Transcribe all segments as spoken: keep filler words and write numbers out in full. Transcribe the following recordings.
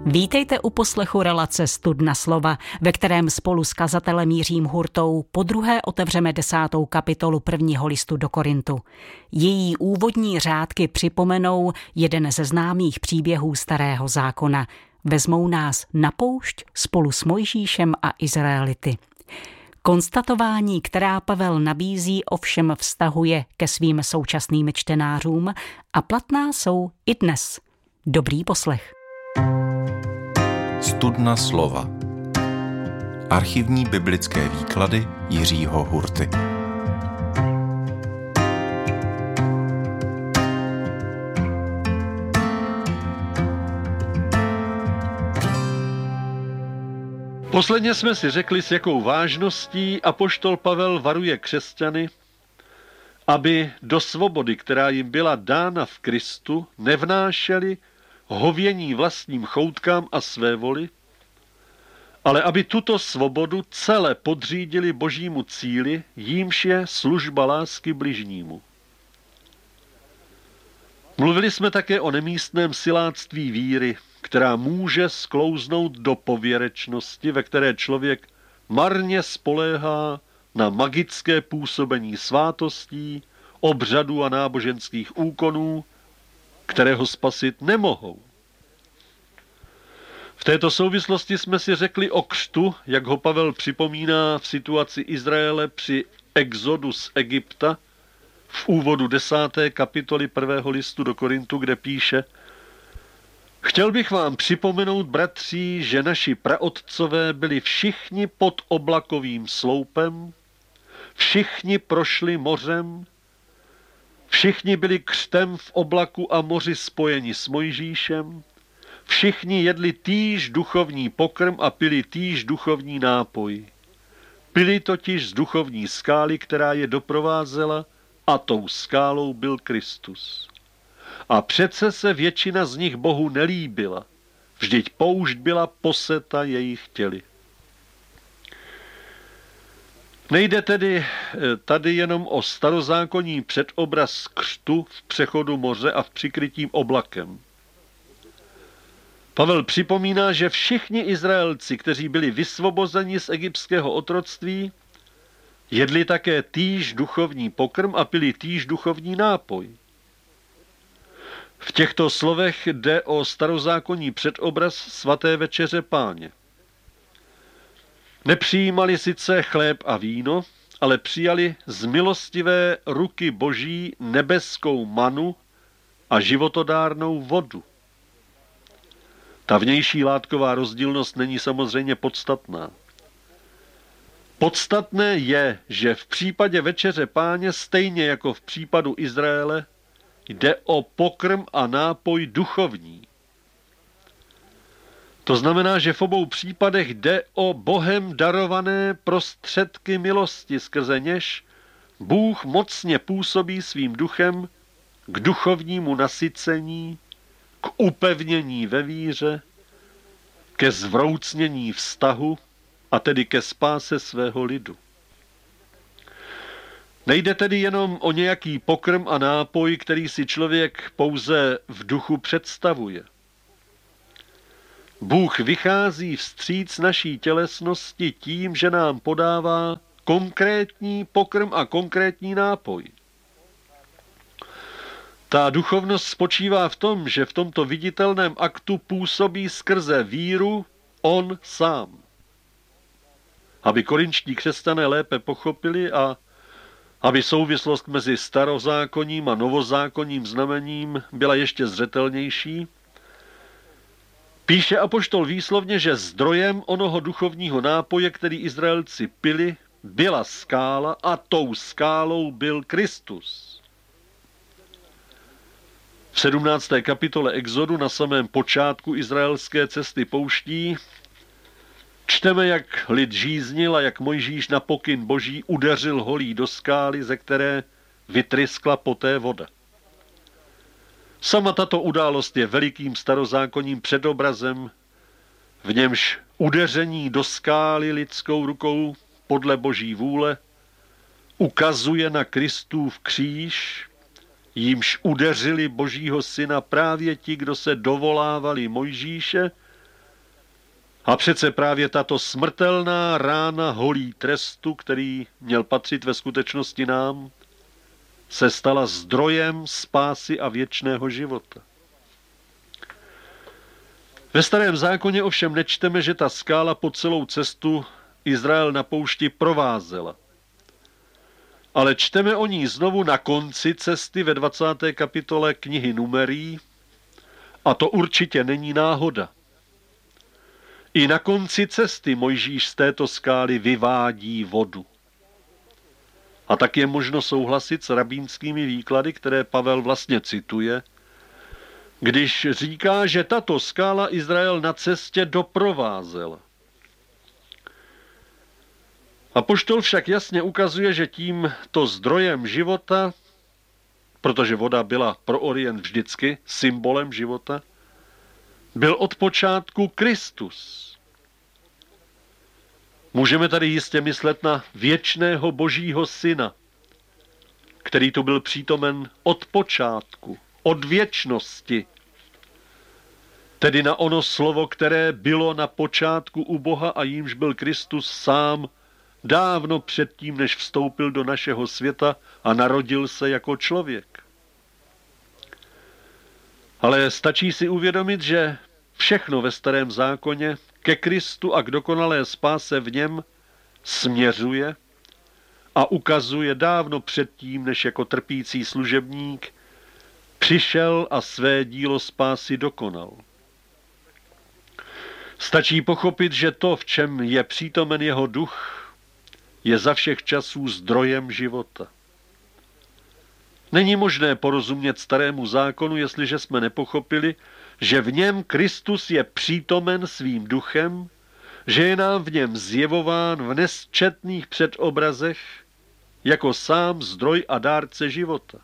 Vítejte u poslechu relace Studna slova, ve kterém spolu s kazatelem Jiřím Hurtou podruhé otevřeme desátou kapitolu prvního listu do Korintu. Její úvodní řádky připomenou jeden ze známých příběhů Starého zákona. Vezmou nás na poušť spolu s Mojžíšem a Izraelity. Konstatování, která Pavel nabízí, ovšem vztahuje ke svým současným čtenářům a platná jsou i dnes. Dobrý poslech. Studna slova. Archivní biblické výklady Jiřího Hurty. Posledně jsme si řekli, s jakou vážností apoštol Pavel varuje křesťany, aby do svobody, která jim byla dána v Kristu, nevnášeli hovění vlastním choutkám a své voli, ale aby tuto svobodu celé podřídili Božímu cíli, jímž je služba lásky bližnímu. Mluvili jsme také o nemístném siláctví víry, která může sklouznout do pověrečnosti, ve které člověk marně spoléhá na magické působení svátostí, obřadů a náboženských úkonů, které ho spasit nemohou. V této souvislosti jsme si řekli o křtu, jak ho Pavel připomíná v situaci Izraele při exodu z Egypta v úvodu desáté kapitoly prvého listu do Korintu, kde píše: Chtěl bych vám připomenout, bratři, že naši praotcové byli všichni pod oblakovým sloupem, všichni prošli mořem, všichni byli křtem v oblaku a moři spojeni s Mojžíšem, všichni jedli týž duchovní pokrm a pili týž duchovní nápoj. Pili totiž z duchovní skály, která je doprovázela, a tou skálou byl Kristus. A přece se většina z nich Bohu nelíbila, vždyť poušť byla poseta jejich těly. Nejde tedy tady jenom o starozákonní předobraz křtu v přechodu moře a v přikrytím oblakem. Pavel připomíná, že všichni Izraelci, kteří byli vysvobozeni z egyptského otroctví, jedli také týž duchovní pokrm a pili týž duchovní nápoj. V těchto slovech jde o starozákonní předobraz svaté večeře Páně. Nepřijímali sice chléb a víno, ale přijali z milostivé ruky Boží nebeskou manu a životodárnou vodu. Ta vnější látková rozdílnost není samozřejmě podstatná. Podstatné je, že v případě večeře Páně, stejně jako v případu Izraele, jde o pokrm a nápoj duchovní. To znamená, že v obou případech jde o Bohem darované prostředky milosti, skrze něž Bůh mocně působí svým duchem k duchovnímu nasycení, k upevnění ve víře, ke zvroucnění vztahu, a tedy ke spáse svého lidu. Nejde tedy jenom o nějaký pokrm a nápoj, který si člověk pouze v duchu představuje. Bůh vychází vstříc naší tělesnosti tím, že nám podává konkrétní pokrm a konkrétní nápoj. Ta duchovnost spočívá v tom, že v tomto viditelném aktu působí skrze víru on sám. Aby korinští křesťané lépe pochopili a aby souvislost mezi starozákonním a novozákonním znamením byla ještě zřetelnější, píše apoštol výslovně, že zdrojem onoho duchovního nápoje, který Izraelci pili, byla skála a tou skálou byl Kristus. V sedmnácté kapitole Exodu na samém počátku izraelské cesty pouští čteme, jak lid žíznil a jak Mojžíš na pokyn Boží udeřil holí do skály, ze které vytryskla poté voda. Sama tato událost je velikým starozákonním předobrazem, v němž udeření do skály lidskou rukou podle Boží vůle ukazuje na Kristův kříž, jímž udeřili Božího syna právě ti, kdo se dovolávali Mojžíše A přece právě tato smrtelná rána holí trestu, který měl patřit ve skutečnosti nám, se stala zdrojem spásy a věčného života. Ve Starém zákoně ovšem nečteme, že ta skála po celou cestu Izrael na poušti provázela. Ale čteme o ní znovu na konci cesty ve dvacáté kapitole knihy Numerí, a to určitě není náhoda. I na konci cesty Mojžíš z této skály vyvádí vodu. A tak je možno souhlasit s rabínskými výklady, které Pavel vlastně cituje, když říká, že tato skála Izrael na cestě doprovázela. Apoštol však jasně ukazuje, že tímto zdrojem života, protože voda byla pro Orient vždycky symbolem života, byl od počátku Kristus. Můžeme tady jistě myslet na věčného Božího Syna, který tu byl přítomen od počátku, od věčnosti. Tedy na ono slovo, které bylo na počátku u Boha a jímž byl Kristus sám dávno předtím, než vstoupil do našeho světa a narodil se jako člověk. Ale stačí si uvědomit, že všechno ve Starém zákoně ke Kristu a k dokonalé spáse v něm směřuje a ukazuje dávno předtím, než jako trpící služebník přišel a své dílo spásy dokonal. Stačí pochopit, že to, v čem je přítomen jeho duch, je za všech časů zdrojem života. Není možné porozumět Starému zákonu, jestliže jsme nepochopili, že v něm Kristus je přítomen svým duchem, že je nám v něm zjevován v nesčetných předobrazech jako sám zdroj a dárce života.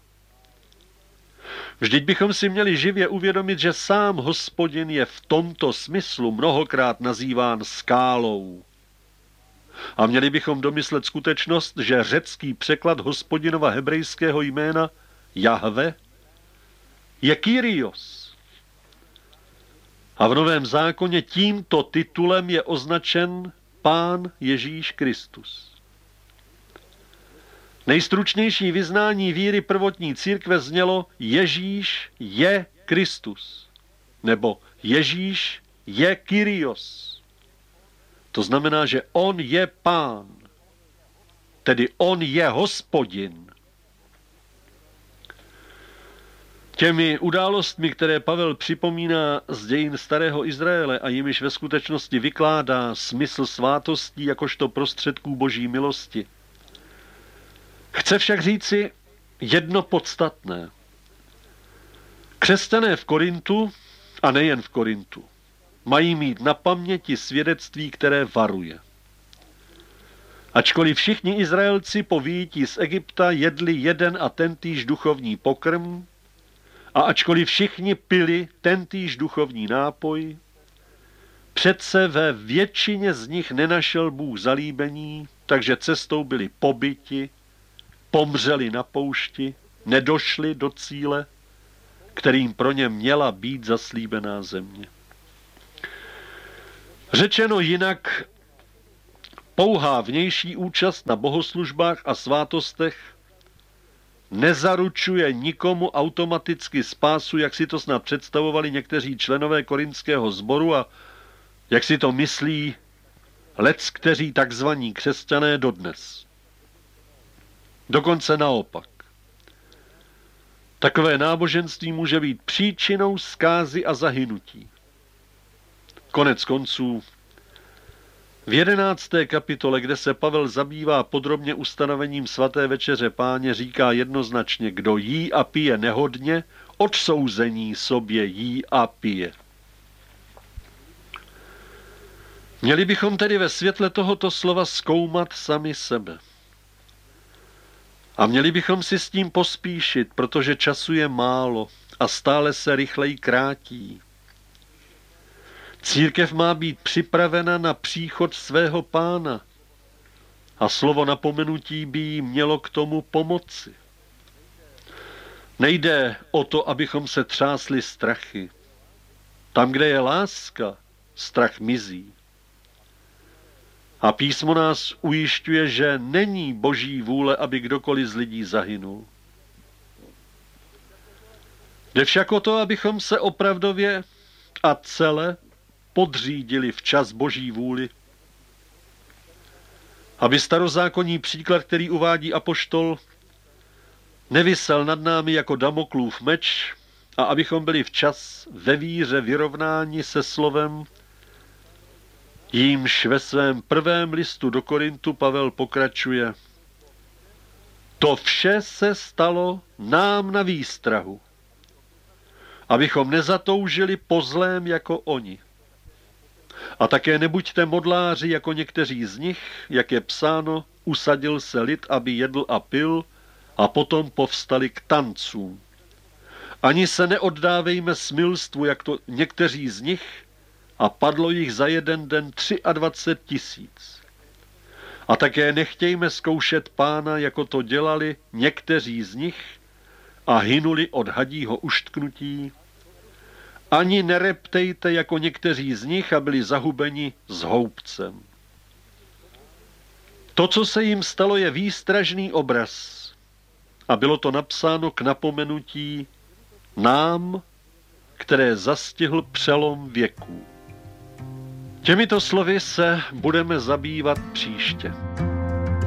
Vždyť bychom si měli živě uvědomit, že sám Hospodin je v tomto smyslu mnohokrát nazýván skálou. A měli bychom domyslet skutečnost, že řecký překlad Hospodinova hebrejského jména Jahve je Kyrios. A v Novém zákoně tímto titulem je označen Pán Ježíš Kristus. Nejstručnější vyznání víry prvotní církve znělo Ježíš je Kristus, nebo Ježíš je Kyrios. To znamená, že on je Pán, tedy on je Hospodin. Těmi událostmi, které Pavel připomíná z dějin starého Izraele a jimiž ve skutečnosti vykládá smysl svátostí jakožto prostředků Boží milosti, chce však říci jedno podstatné. Křesťané v Korintu, a nejen v Korintu, mají mít na paměti svědectví, které varuje. Ačkoliv všichni Izraelci po vyjití z Egypta jedli jeden a tentýž duchovní pokrm, a ačkoliv všichni pili tentýž duchovní nápoj, přece ve většině z nich nenašel Bůh zalíbení, takže cestou byli pobyti, pomřeli na poušti, nedošli do cíle, kterým pro ně měla být zaslíbená země. Řečeno jinak, pouhá vnější účast na bohoslužbách a svátostech nezaručuje nikomu automaticky spásu, jak si to snad představovali někteří členové korinského sboru a jak si to myslí leckteří takzvaní křesťané dodnes. Dokonce naopak. Takové náboženství může být příčinou zkázy a zahynutí. Konec konců, v jedenácté kapitole, kde se Pavel zabývá podrobně ustanovením svaté večeře Páně, říká jednoznačně, kdo jí a pije nehodně, odsouzení sobě jí a pije. Měli bychom tedy ve světle tohoto slova zkoumat sami sebe. A měli bychom si s tím pospíšit, protože času je málo a stále se rychleji krátí. Církev má být připravena na příchod svého Pána a slovo napomenutí by jí mělo k tomu pomoci. Nejde o to, abychom se třásli strachy. Tam, kde je láska, strach mizí. A písmo nás ujišťuje, že není boží vůle, aby kdokoliv z lidí zahynul. Jde však o to, abychom se opravdově a celé podřídili včas boží vůli. Aby starozákonní příklad, který uvádí apoštol, nevisel nad námi jako Damoklův meč a abychom byli včas ve víře vyrovnáni se slovem, jímž ve svém prvém listu do Korintu Pavel pokračuje. To vše se stalo nám na výstrahu, abychom nezatoužili po zlém jako oni. A také nebuďte modláři jako někteří z nich, jak je psáno, usadil se lid, aby jedl a pil, a potom povstali k tancům. Ani se neoddávejme smilstvu, jak to někteří z nich, a padlo jich za jeden den dvacet tři tisíc. A také nechtějme zkoušet Pána, jako to dělali někteří z nich a hynuli od hadího uštknutí. Ani nereptejte jako někteří z nich a byli zahubeni s houbcem. To, co se jim stalo, je výstražný obraz a bylo to napsáno k napomenutí nám, které zastihl přelom věků. Těmito slovy se budeme zabývat příště.